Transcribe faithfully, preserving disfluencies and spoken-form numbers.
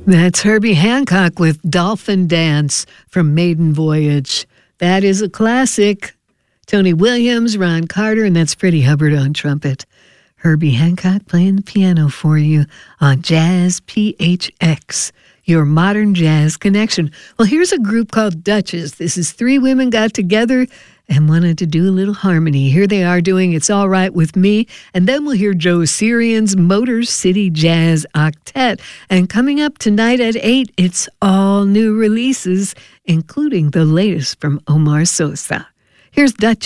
That's Herbie Hancock with Dolphin Dance from Maiden Voyage. That is a classic. Tony Williams, Ron Carter, and that's Freddie Hubbard on trumpet. Herbie Hancock playing the piano for you on Jazz P H X, your modern jazz connection. Well, here's a group called Duchess. This is three women got together and wanted to do a little harmony. Here they are doing It's All Right With Me. And then we'll hear Joe Sirian's Motor City Jazz Octet. And coming up tonight at eight, it's all new releases, including the latest from Omar Sosa. Here's Duchess.